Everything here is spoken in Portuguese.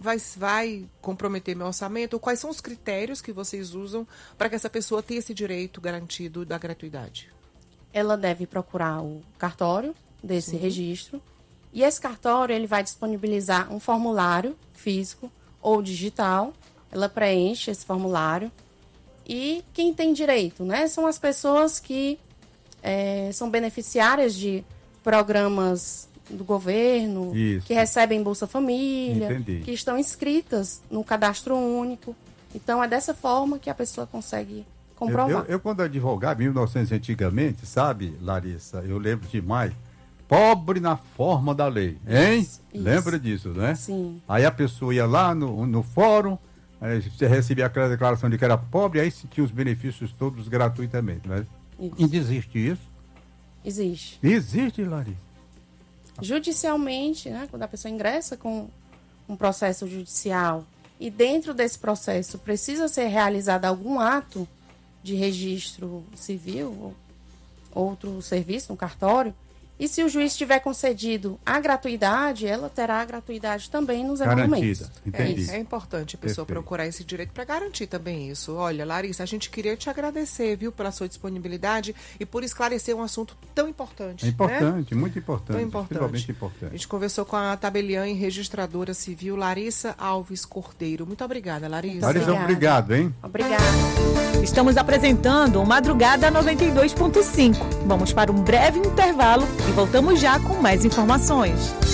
vai comprometer meu orçamento? Ou quais são os critérios que vocês usam para que essa pessoa tenha esse direito garantido da gratuidade? Ela deve procurar o cartório desse registro. E esse cartório ele vai disponibilizar um formulário físico ou digital. Ela preenche esse formulário. E quem tem direito, né? São as pessoas que são beneficiárias de programas do governo, que recebem Bolsa Família, que estão inscritas no cadastro único. Então, é dessa forma que a pessoa consegue comprovar. Eu quando advogava, em 1900 antigamente, sabe, Larissa, eu lembro demais, pobre na forma da lei, hein? Isso. Lembra disso, né? Sim. Aí a pessoa ia lá no fórum, aí você recebia aquela declaração de que era pobre, aí tinha os benefícios todos gratuitamente, né? Ainda existe isso? Existe. Existe, Larissa? Judicialmente, né, quando a pessoa ingressa com um processo judicial e dentro desse processo precisa ser realizado algum ato de registro civil ou outro serviço no cartório, e se o juiz tiver concedido a gratuidade, ela terá a gratuidade também nos emolumentos. Entendi. É importante a pessoa procurar esse direito para garantir também isso. Olha, Larissa, a gente queria te agradecer, viu, pela sua disponibilidade e por esclarecer um assunto tão importante. É importante, né? Muito importante. Tão importante. Extremamente importante. A gente conversou com a tabeliã e registradora civil Larissa Alves Cordeiro. Muito obrigada, Larissa. Larissa, obrigado, hein? Obrigada. Estamos apresentando o Madrugada 92.5. Vamos para um breve intervalo e voltamos já com mais informações.